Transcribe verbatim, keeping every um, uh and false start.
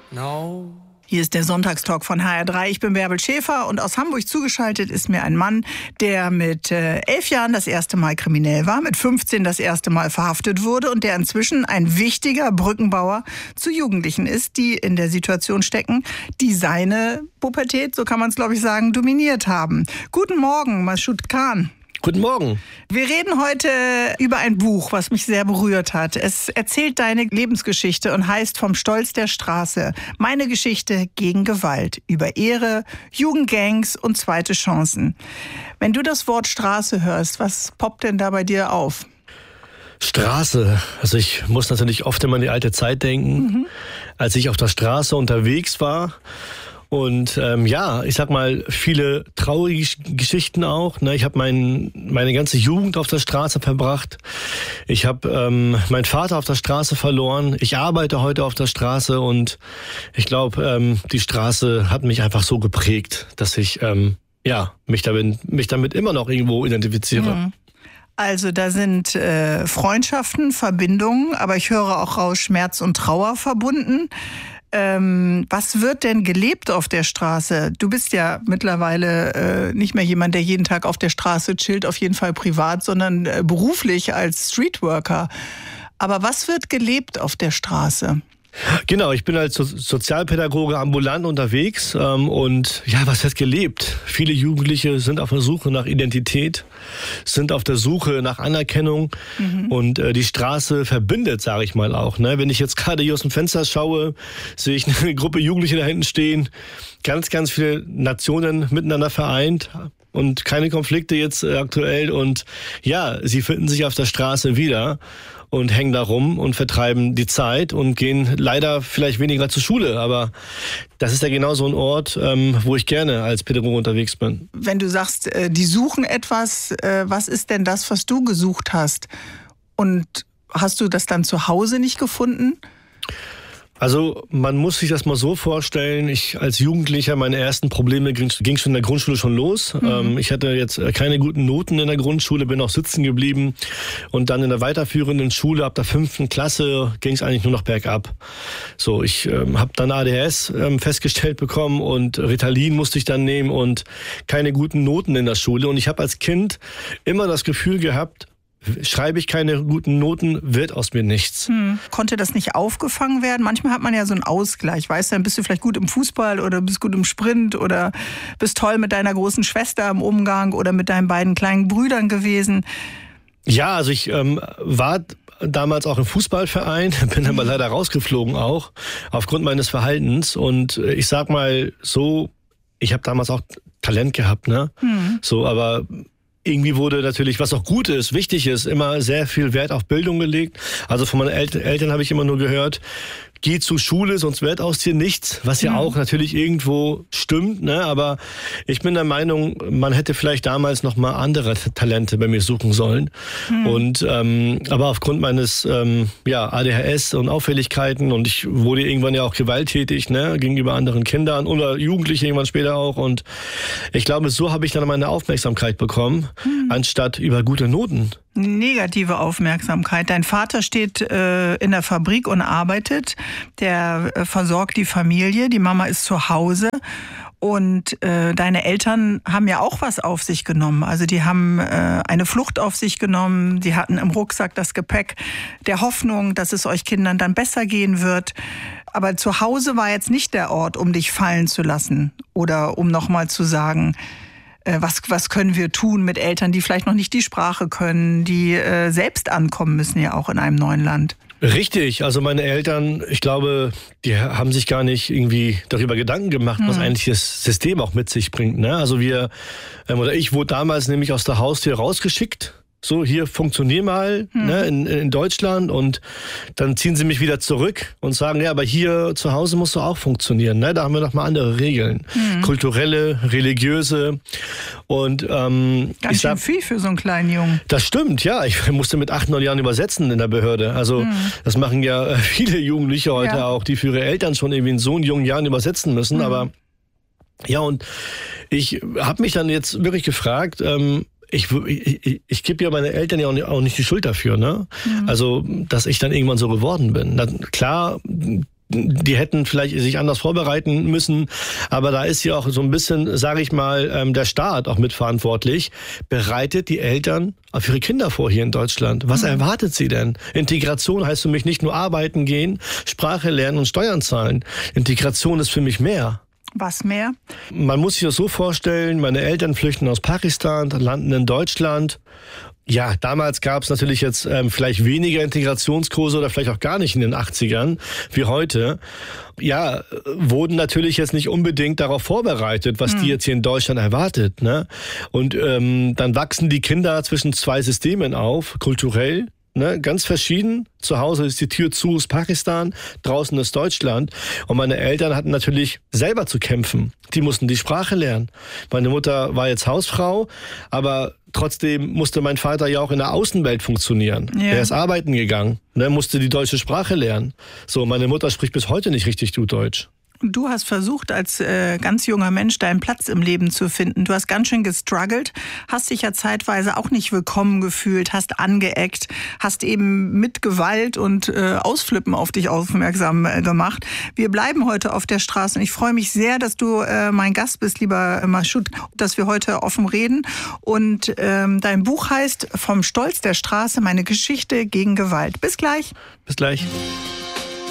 No. Hier ist der Sonntagstalk von H R drei. Ich bin Bärbel Schäfer und aus Hamburg zugeschaltet ist mir ein Mann, der mit äh, elf Jahren das erste Mal kriminell war, mit fünfzehn das erste Mal verhaftet wurde und der inzwischen ein wichtiger Brückenbauer zu Jugendlichen ist, die in der Situation stecken, die seine Pubertät, so kann man es glaube ich sagen, dominiert haben. Guten Morgen, Mashoud Khan. Guten Morgen. Wir reden heute über ein Buch, was mich sehr berührt hat. Es erzählt deine Lebensgeschichte und heißt Vom Stolz der Straße. Meine Geschichte gegen Gewalt. Über Ehre, Jugendgangs und zweite Chancen. Wenn du das Wort Straße hörst, was poppt denn da bei dir auf? Straße. Also ich muss natürlich oft immer an die alte Zeit denken, mhm. als ich auf der Straße unterwegs war. Und ähm, ja, ich sag mal, viele traurige Geschichten auch. Ne? Ich habe mein, meine ganze Jugend auf der Straße verbracht. Ich habe ähm, meinen Vater auf der Straße verloren. Ich arbeite heute auf der Straße und ich glaube, ähm, die Straße hat mich einfach so geprägt, dass ich ähm, ja mich damit, mich damit immer noch irgendwo identifiziere. Mhm. Also da sind äh, Freundschaften, Verbindungen, aber ich höre auch raus Schmerz und Trauer verbunden. Ähm, was wird denn gelebt auf der Straße? Du bist ja mittlerweile äh, nicht mehr jemand, der jeden Tag auf der Straße chillt, auf jeden Fall privat, sondern äh, beruflich als Streetworker. Aber was wird gelebt auf der Straße? Genau, ich bin als so- Sozialpädagoge ambulant unterwegs ähm, und ja, was wird gelebt? Viele Jugendliche sind auf der Suche nach Identität, sind auf der Suche nach Anerkennung mhm. und äh, die Straße verbindet, sage ich mal auch. Ne? Wenn ich jetzt gerade hier aus dem Fenster schaue, sehe ich eine Gruppe Jugendliche da hinten stehen, ganz, ganz viele Nationen miteinander vereint. Und keine Konflikte jetzt äh, aktuell und ja, sie finden sich auf der Straße wieder und hängen da rum und vertreiben die Zeit und gehen leider vielleicht weniger zur Schule. Aber das ist ja genau so ein Ort, ähm, wo ich gerne als Pädagoge unterwegs bin. Wenn du sagst, äh, die suchen etwas, äh, was ist denn das, was du gesucht hast? Und hast du das dann zu Hause nicht gefunden? Also man muss sich das mal so vorstellen, ich als Jugendlicher, meine ersten Probleme ging, ging schon in der Grundschule schon los. Mhm. Ähm, ich hatte jetzt keine guten Noten in der Grundschule, bin auch sitzen geblieben und dann in der weiterführenden Schule ab der fünften Klasse ging es eigentlich nur noch bergab. So, ich ähm, habe dann A D H S ähm, festgestellt bekommen und Ritalin musste ich dann nehmen und keine guten Noten in der Schule. Und ich habe als Kind immer das Gefühl gehabt, schreibe ich keine guten Noten, wird aus mir nichts. Hm. Konnte das nicht aufgefangen werden? Manchmal hat man ja so einen Ausgleich. Weißt du, dann bist du vielleicht gut im Fußball oder bist gut im Sprint oder bist toll mit deiner großen Schwester im Umgang oder mit deinen beiden kleinen Brüdern gewesen. Ja, also ich ähm, war damals auch im Fußballverein, bin aber leider rausgeflogen auch, aufgrund meines Verhaltens. Und ich sag mal so, ich habe damals auch Talent gehabt, ne? Hm. So, aber irgendwie wurde natürlich, was auch gut ist, wichtig ist, immer sehr viel Wert auf Bildung gelegt. Also von meinen El- Eltern habe ich immer nur gehört, geh zur Schule, sonst wird aus dir nichts, was ja mhm. auch natürlich irgendwo stimmt, ne? Aber ich bin der Meinung, man hätte vielleicht damals noch mal andere Talente bei mir suchen sollen. Mhm. Und ähm, aber aufgrund meines ähm, ja A D H S und Auffälligkeiten und ich wurde irgendwann ja auch gewalttätig, ne, gegenüber anderen Kindern oder Jugendlichen irgendwann später auch. Und ich glaube, so habe ich dann meine Aufmerksamkeit bekommen, mhm. anstatt über gute Noten. Negative Aufmerksamkeit. Dein Vater steht äh, in der Fabrik und arbeitet. Der äh, versorgt die Familie. Die Mama ist zu Hause. Und äh, deine Eltern haben ja auch was auf sich genommen. Also die haben äh, eine Flucht auf sich genommen. Die hatten im Rucksack das Gepäck der Hoffnung, dass es euch Kindern dann besser gehen wird. Aber zu Hause war jetzt nicht der Ort, um dich fallen zu lassen oder um nochmal zu sagen, Was, was können wir tun mit Eltern, die vielleicht noch nicht die Sprache können, die äh, selbst ankommen müssen ja auch in einem neuen Land? Richtig, also meine Eltern, ich glaube, die haben sich gar nicht irgendwie darüber Gedanken gemacht, mhm. was eigentlich das System auch mit sich bringt. Ne? Also wir, ähm, oder ich wurde damals nämlich aus der Haustür rausgeschickt. So, hier funktionier mal hm. ne, in, in Deutschland und dann ziehen sie mich wieder zurück und sagen, ja, aber hier zu Hause musst du auch funktionieren. Ne? Da haben wir noch mal andere Regeln. Hm. Kulturelle, religiöse und ähm, ganz ich schön sag, viel für so einen kleinen Jungen. Das stimmt, ja. Ich musste mit acht, neun Jahren übersetzen in der Behörde. Also hm. das machen ja viele Jugendliche heute ja. auch, die für ihre Eltern schon irgendwie in so jungen Jahren übersetzen müssen. Hm. Aber ja, und ich habe mich dann jetzt wirklich gefragt, ähm, Ich, ich, ich gebe ja meine Eltern ja auch nicht, auch nicht die Schuld dafür, ne? Mhm. Also, dass ich dann irgendwann so geworden bin. Na, klar, die hätten vielleicht sich anders vorbereiten müssen. Aber da ist ja auch so ein bisschen, sage ich mal, der Staat auch mitverantwortlich. Bereitet die Eltern auf ihre Kinder vor hier in Deutschland. Was mhm. erwartet sie denn? Integration heißt für mich nicht nur arbeiten gehen, Sprache lernen und Steuern zahlen. Integration ist für mich mehr. Was mehr? Man muss sich das so vorstellen, meine Eltern flüchten aus Pakistan, landen in Deutschland. Ja, damals gab es natürlich jetzt ähm, vielleicht weniger Integrationskurse oder vielleicht auch gar nicht in den achtzigern wie heute. Ja, wurden natürlich jetzt nicht unbedingt darauf vorbereitet, was hm. die jetzt hier in Deutschland erwartet. Ne? Und ähm, dann wachsen die Kinder zwischen zwei Systemen auf, kulturell. Ne, ganz verschieden. Zu Hause ist die Tür zu, ist Pakistan, draußen ist Deutschland. Und meine Eltern hatten natürlich selber zu kämpfen. Die mussten die Sprache lernen. Meine Mutter war jetzt Hausfrau, aber trotzdem musste mein Vater ja auch in der Außenwelt funktionieren. Ja. Er ist arbeiten gegangen, ne, musste die deutsche Sprache lernen. So, meine Mutter spricht bis heute nicht richtig gut Deutsch. Du hast versucht, als äh, ganz junger Mensch deinen Platz im Leben zu finden. Du hast ganz schön gestruggelt, hast dich ja zeitweise auch nicht willkommen gefühlt, hast angeeckt, hast eben mit Gewalt und äh, Ausflippen auf dich aufmerksam äh, gemacht. Wir bleiben heute auf der Straße und ich freue mich sehr, dass du äh, mein Gast bist, lieber Mashoud, dass wir heute offen reden. Und ähm, dein Buch heißt Vom Stolz der Straße, meine Geschichte gegen Gewalt. Bis gleich. Bis gleich.